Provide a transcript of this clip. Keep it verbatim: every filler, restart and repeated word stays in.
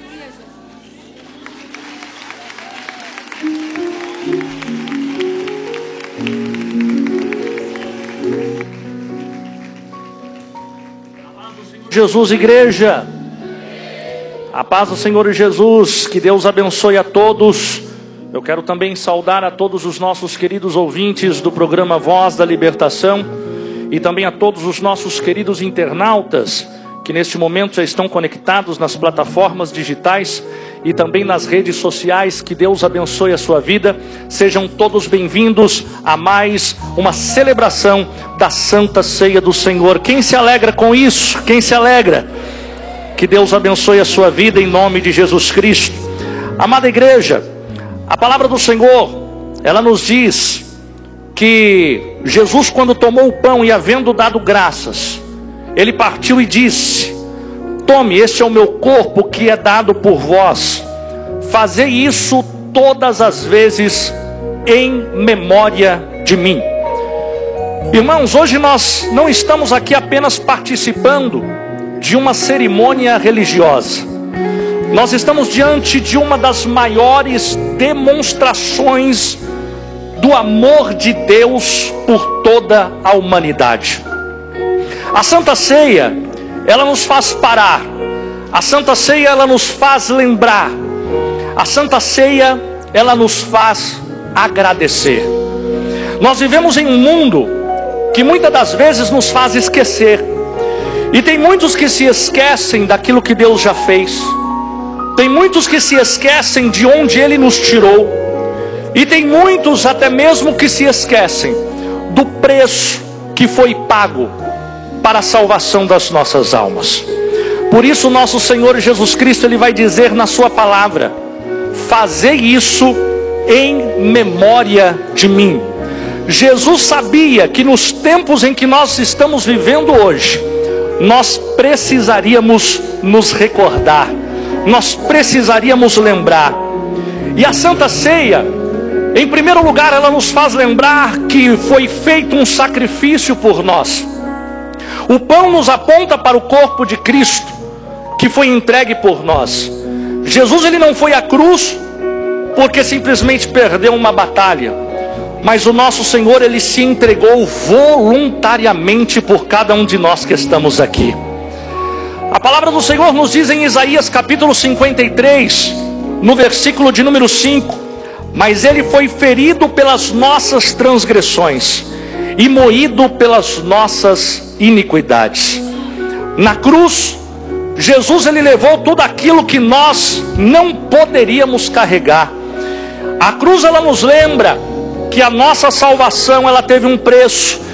Jesus, igreja, a paz do Senhor Jesus, que Deus abençoe a todos. Eu quero também saudar a todos os nossos queridos ouvintes do programa Voz da Libertação e também a todos os nossos queridos internautas que neste momento já estão conectados nas plataformas digitais e também nas redes sociais. Que Deus abençoe a sua vida. Sejam todos bem-vindos a mais uma celebração da Santa Ceia do Senhor. Quem se alegra com isso? Quem se alegra? Que Deus abençoe a sua vida em nome de Jesus Cristo. Amada igreja, a palavra do Senhor, ela nos diz que Jesus, quando tomou o pão e havendo dado graças, ele partiu e disse: tome, este é o meu corpo que é dado por vós. Fazei isso todas as vezes em memória de mim. Irmãos, hoje nós não estamos aqui apenas participando de uma cerimônia religiosa. Nós estamos diante de uma das maiores demonstrações do amor de Deus por toda a humanidade. A Santa Ceia, ela nos faz parar. A Santa Ceia, ela nos faz lembrar. A Santa Ceia, ela nos faz agradecer. Nós vivemos em um mundo que muitas das vezes nos faz esquecer. E tem muitos que se esquecem daquilo que Deus já fez. Tem muitos que se esquecem de onde Ele nos tirou. E tem muitos até mesmo que se esquecem do preço que foi pago para a salvação das nossas almas. Por isso nosso Senhor Jesus Cristo, Ele vai dizer na sua palavra: fazei isso em memória de mim. Jesus sabia que nos tempos em que nós estamos vivendo hoje, nós precisaríamos nos recordar, nós precisaríamos lembrar. E a Santa Ceia, em primeiro lugar, ela nos faz lembrar que foi feito um sacrifício por nós. O pão nos aponta para o corpo de Cristo, que foi entregue por nós. Jesus, ele não foi à cruz porque simplesmente perdeu uma batalha, mas o nosso Senhor, ele se entregou voluntariamente por cada um de nós que estamos aqui. A palavra do Senhor nos diz em Isaías capítulo cinquenta e três, no versículo de número cinco: mas ele foi ferido pelas nossas transgressões e moído pelas nossas iniquidades. Na cruz, Jesus, ele levou tudo aquilo que nós não poderíamos carregar. A cruz, ela nos lembra que a nossa salvação, ela teve um preço.